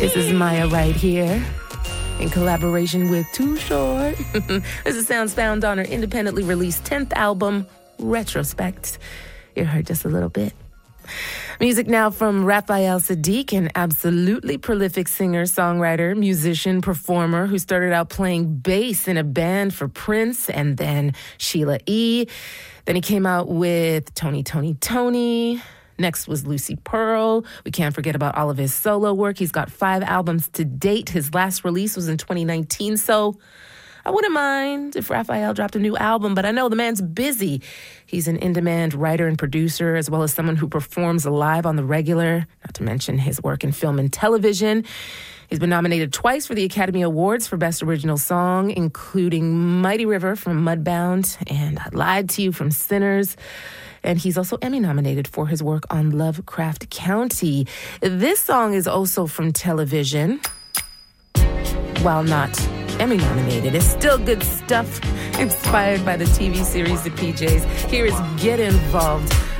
This is Maya right here in collaboration with Too Short. This is sounds found on her independently released 10th album, Retrospect. You heard just a little bit. Music now from Raphael Saadiq, an absolutely prolific singer, songwriter, musician, performer who started out playing bass in a band for Prince and then Sheila E. Then he came out with Tony, Tony, Tony. Next was Lucy Pearl. We can't forget about all of his solo work. He's got 5 albums to date. His last release was in 2019, so I wouldn't mind if Raphael dropped a new album, but I know the man's busy. He's an in-demand writer and producer, as well as someone who performs live on the regular, not to mention his work in film and television. He's been nominated twice for the Academy Awards for Best Original Song, including Mighty River from Mudbound and I Lied to You from Sinners. And he's also Emmy nominated for his work on Lovecraft Country. This song is also from television. While not Emmy nominated, it's still good stuff, inspired by the TV series The PJs. Here is Get Involved